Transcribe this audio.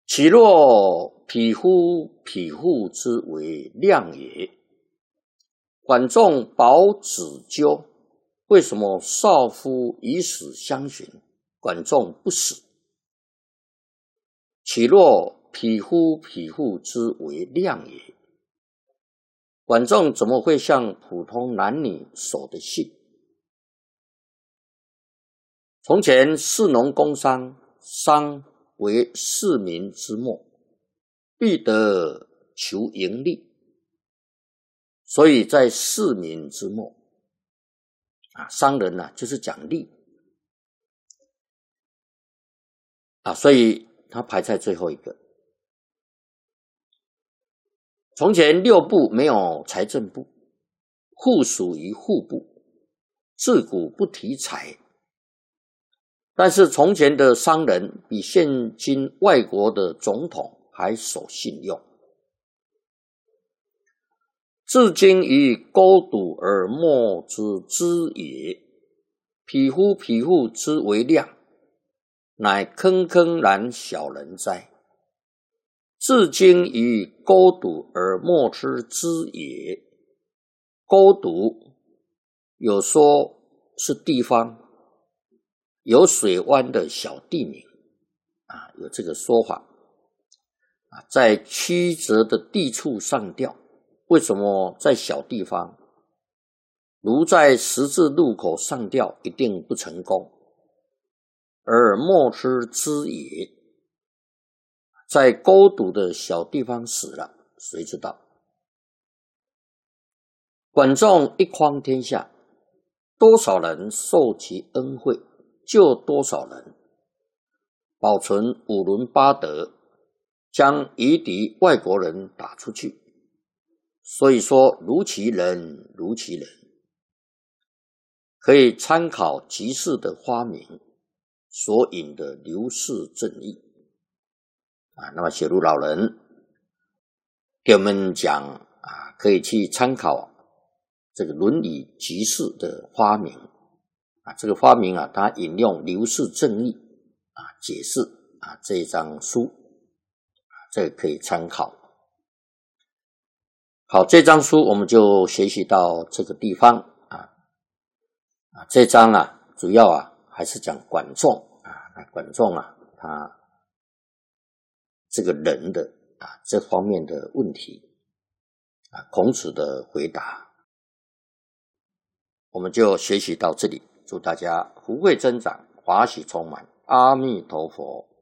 其若匹夫匹妇之为量也。管仲保子纠，为什么少夫以死相寻？管仲不死。其若匹夫匹妇之为量也。管仲怎么会向普通男女守的信？从前士农工商，商为市民之末，必得求盈利，所以在市民之末商人就是讲利所以他排在最后一个。从前六部没有财政部，户属于户部，自古不提财。但是从前的商人比现今外国的总统还守信用。至今以勾笃而莫之知也，匹夫匹妇之为量，乃坑坑然小人哉！至今以勾笃而莫之知也。勾笃有说是地方，有水湾的小地名有这个说法在曲折的地处上吊。为什么在小地方，如在十字路口上吊一定不成功？而莫之知也，在勾笃的小地方死了，谁知道？管仲一匡天下，多少人受其恩惠，救多少人，保存五伦八德，将夷狄外国人打出去。所以说如其人如其人，可以参考集市的发明所引的刘氏正义那么写入老人给我们讲可以去参考这个伦理集市的发明这个发明他引用刘氏正义解释这一章书这个可以参考。好，这章书我们就学习到这个地方这章主要还是讲管仲管仲他这个人的这方面的问题孔子的回答，我们就学习到这里。祝大家福慧增长，法喜充满，阿弥陀佛。